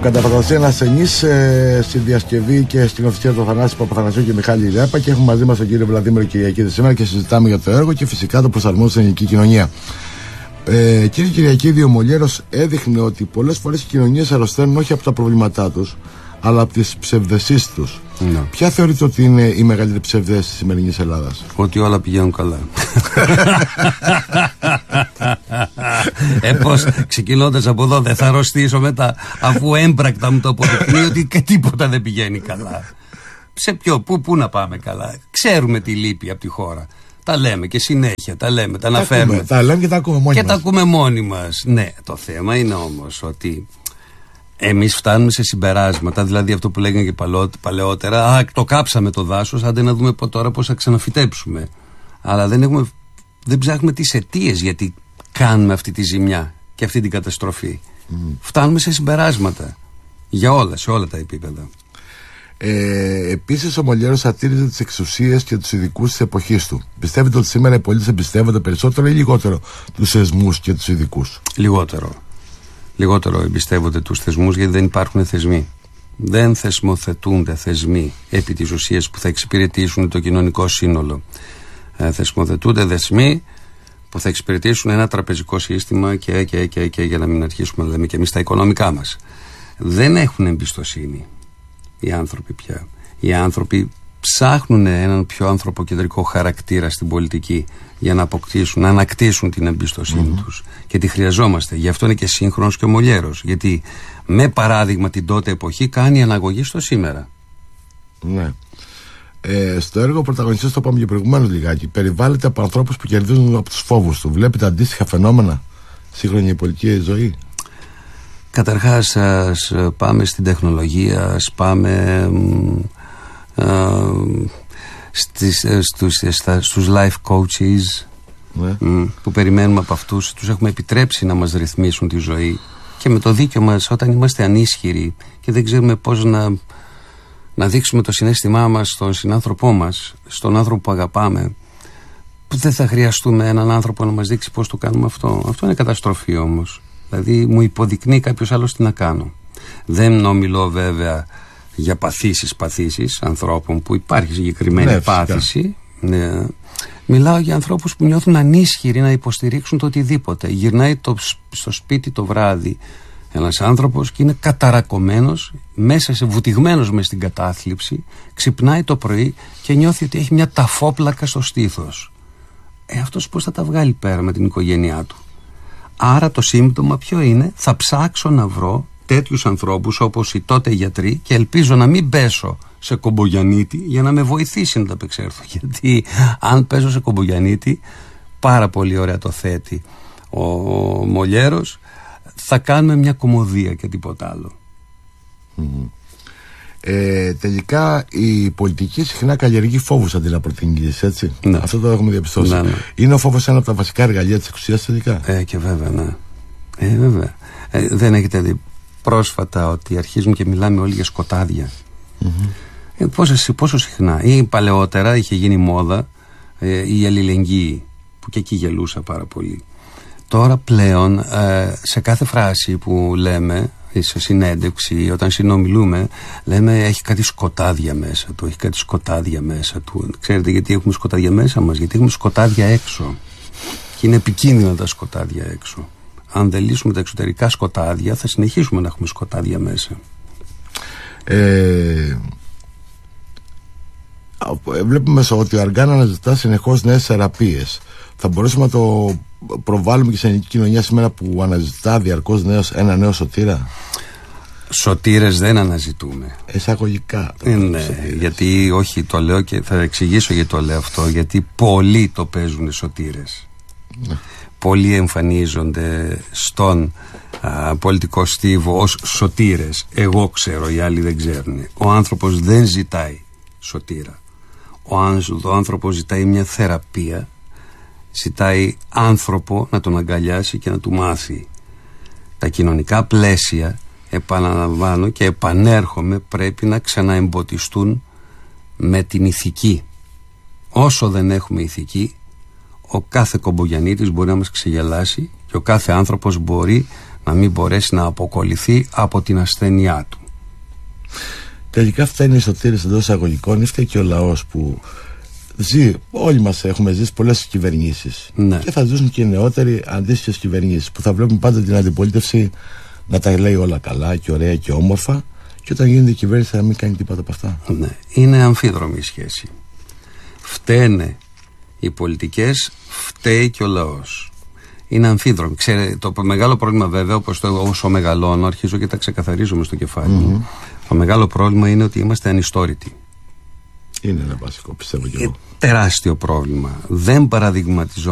Κατά φαντασία ένα ασθενής στη διασκευή και στην οθησία του Θανάση Παπαθανασίου και Μιχάλη Ρέπα, και έχουμε μαζί μας τον κύριο Βλαδίμηρο Κυριακίδη σήμερα και συζητάμε για το έργο και φυσικά το προσαρμόζουμε στην ελληνική κοινωνία. Κύριε Κυριακίδη, ο Μολιέρος έδειχνε ότι πολλές φορές οι κοινωνίες αρρωσταίνουν όχι από τα προβλήματά τους, αλλά από τις ψευδεσίες τους. Ναι. Ποια θεωρείτε ότι είναι η μεγαλύτερη ψευδέστηση της σημερινής Ελλάδας? Ότι όλα πηγαίνουν καλά. Πώς ξεκινώντας από εδώ δεν θα αρρωστήσω μετά, αφού έμπρακτα μου το αποδεικνύει ότι και τίποτα δεν πηγαίνει καλά. Σε ποιο, πού να πάμε καλά? Ξέρουμε τι λείπει από τη χώρα. Τα λέμε και συνέχεια, τα λέμε, τα αναφέρουμε. Τα λέμε και τα ακούμε μόνοι μας. Και τα ακούμε μόνοι μας. Ναι, το θέμα είναι όμως ότι εμείς φτάνουμε σε συμπεράσματα, δηλαδή αυτό που λέγανε και παλαιότερα, το κάψαμε το δάσος, άντε να δούμε τώρα πώς θα ξαναφυτέψουμε. Αλλά δεν ψάχνουμε τις αιτίες γιατί κάνουμε αυτή τη ζημιά και αυτή την καταστροφή. Φτάνουμε σε συμπεράσματα για όλα, σε όλα τα επίπεδα. Επίσης ο Μολιέρος σατήριζε τις εξουσίες και τους ειδικούς της εποχής του. Πιστεύετε ότι σήμερα οι πολίτες εμπιστεύονται περισσότερο ή λιγότερο τους θεσμούς και τους ειδικούς? Λιγότερο εμπιστεύονται τους θεσμούς, γιατί δεν υπάρχουν θεσμοί. Δεν θεσμοθετούνται θεσμοί επί της ουσίας που θα εξυπηρετήσουν το κοινωνικό σύνολο. Θεσμοθετούνται θεσμοί που θα εξυπηρετήσουν ένα τραπεζικό σύστημα και για να μην αρχίσουμε να λέμε και εμείς τα οικονομικά μας. Δεν έχουν εμπιστοσύνη οι άνθρωποι πια. Οι άνθρωποι ψάχνουν έναν πιο ανθρωποκεντρικό χαρακτήρα στην πολιτική για να αποκτήσουν, να ανακτήσουν την εμπιστοσύνη τους. Και τη χρειαζόμαστε. Γι' αυτό είναι και σύγχρονος και ο Μολιέρος. Γιατί με παράδειγμα την τότε εποχή κάνει αναγωγή στο σήμερα. Ναι. Στο έργο ο πρωταγωνιστής, το είπαμε και προηγουμένως λιγάκι, περιβάλλεται από ανθρώπους που κερδίζουν από τους φόβους του. Βλέπετε αντίστοιχα φαινόμενα σύγχρονη πολιτική ζωή? Καταρχάς πάμε στην τεχνολογία, πάμε στους life coaches, ναι, που περιμένουμε από αυτούς. Τους έχουμε επιτρέψει να μας ρυθμίσουν τη ζωή και με το δίκιο μας, όταν είμαστε ανίσχυροι και δεν ξέρουμε πώς να δείξουμε το συναίσθημά μας στον συνάνθρωπό μας, στον άνθρωπο που αγαπάμε, που δεν θα χρειαστούμε έναν άνθρωπο να μας δείξει πώς το κάνουμε αυτό. Αυτό είναι καταστροφή όμως. Δηλαδή μου υποδεικνύει κάποιος άλλος τι να κάνω. Δεν ομιλώ βέβαια για παθήσεις ανθρώπων που υπάρχει συγκεκριμένη πάθηση. Ναι. Μιλάω για ανθρώπους που νιώθουν ανίσχυροι να υποστηρίξουν το οτιδήποτε. Γυρνάει στο σπίτι το βράδυ ένας άνθρωπος και είναι καταρακωμένος, βουτυγμένος μες στην κατάθλιψη, ξυπνάει το πρωί και νιώθει ότι έχει μια ταφόπλακα στο στήθος. Αυτός πώς θα τα βγάλει πέρα με την οικογένειά του? Άρα το σύμπτωμα ποιο είναι? Θα ψάξω να βρω τέτοιους ανθρώπους όπως οι τότε γιατροί και ελπίζω να μην πέσω σε Κομπογιαννίτη για να με βοηθήσει να τα απεξέλθω. Γιατί αν πέσω σε Κομπογιαννίτη, πάρα πολύ ωραία το θέτει ο Μολιέρος, θα κάνουμε μια κωμωδία και τίποτα άλλο. Τελικά η πολιτική συχνά καλλιεργεί φόβους αντί να προτείνεις, έτσι. Ναι. Αυτό το έχουμε διαπιστώσει. Ναι. Είναι ο φόβος ένα από τα βασικά εργαλεία της εξουσίας τελικά? Και βέβαια, ναι. Βέβαια. Δεν έχετε δει πρόσφατα ότι αρχίζουν και μιλάμε όλοι για σκοτάδια? Πόσο συχνά? Ή παλαιότερα είχε γίνει μόδα η αλληλεγγύη, που και εκεί γελούσα πάρα πολύ. Τώρα πλέον σε κάθε φράση που λέμε, σε συνέντευξη, όταν συνομιλούμε, λέμε έχει κάτι σκοτάδια μέσα του, έχει κάτι σκοτάδια μέσα του. Ξέρετε γιατί έχουμε σκοτάδια μέσα μας? Γιατί έχουμε σκοτάδια έξω. Και είναι επικίνδυνα τα σκοτάδια έξω. Αν δεν λύσουμε τα εξωτερικά σκοτάδια, θα συνεχίσουμε να έχουμε σκοτάδια μέσα. Βλέπουμε ότι ο Αργάν αναζητά συνεχώς νέες θεραπείες. Θα μπορούσαμε να το προβάλλουμε και στην ελληνική κοινωνία σήμερα που αναζητά διαρκώς ένα νέο σωτήρα? Σωτήρες δεν αναζητούμε. Εισαγωγικά. Ναι, γιατί όχι, το λέω και θα εξηγήσω γιατί το λέω αυτό. Γιατί πολλοί το παίζουν σωτήρες. Ναι. Πολλοί εμφανίζονται στον πολιτικό στίβο ως σωτήρες. Εγώ ξέρω, οι άλλοι δεν ξέρουν. Ο άνθρωπος δεν ζητάει σωτήρα. Ο άνθρωπος ζητάει μια θεραπεία. Ζητάει άνθρωπο να τον αγκαλιάσει και να του μάθει. Τα κοινωνικά πλαίσια, επαναλαμβάνω και επανέρχομαι, πρέπει να ξαναεμποτιστούν με την ηθική. Όσο δεν έχουμε ηθική, ο κάθε Κομπογιαννίτης μπορεί να μας ξεγελάσει και ο κάθε άνθρωπος μπορεί να μην μπορέσει να αποκολληθεί από την ασθένειά του. Τελικά φταίνει στο τήρης εντός εισαγωγικών, φταίει και ο λαός που ζει. Όλοι μας έχουμε ζήσει πολλές κυβερνήσεις, ναι. Και θα ζήσουν και οι νεότεροι αντίστοιχες κυβερνήσεις που θα βλέπουν πάντα την αντιπολίτευση να τα λέει όλα καλά και ωραία και όμορφα, και όταν γίνεται η κυβέρνηση να μην κάνει τίποτα από αυτά. Ναι. Είναι αμφίδρομη η σχέση. Φταίνε οι πολιτικές, φταίει και ο λαός. Είναι αμφίδρομη. Ξέρετε, το μεγάλο πρόβλημα βέβαια, όσο μεγαλώνω, αρχίζω και τα ξεκαθαρίζουμε στο κεφάλι μου. Το μεγάλο πρόβλημα είναι ότι είμαστε ανιστόρητοι. Είναι ένα βασικό, πιστεύω και εγώ. Τεράστιο πρόβλημα. Δεν παραδειγματιζόμαστε.